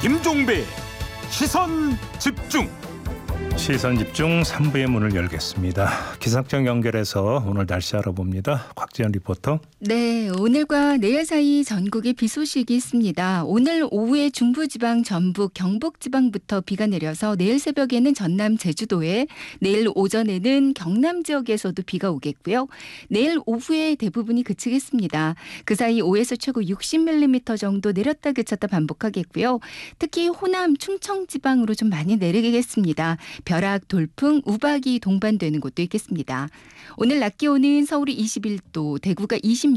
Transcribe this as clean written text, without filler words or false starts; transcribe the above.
김종배 시선 집중. 시선 집중 3부의 문을 열겠습니다. 기상청 연결해서 오늘 날씨 알아봅니다. 곽지연 리포터. 네, 오늘과 내일 사이 전국에 비 소식이 있습니다. 오늘 오후에 중부지방, 전북, 경북지방부터 비가 내려서 내일 새벽에는 전남, 제주도에, 내일 오전에는 경남 지역에서도 비가 오겠고요. 내일 오후에 대부분이 그치겠습니다. 그 사이 5에서 최고 60mm 정도 내렸다 그쳤다 반복하겠고요. 특히 호남, 충청 지방으로 좀 많이 내리겠습니다. 벼락, 돌풍, 우박이 동반되는 곳도 있겠습니다. 오늘 낮 기온은 서울이 21도, 대구가 26도,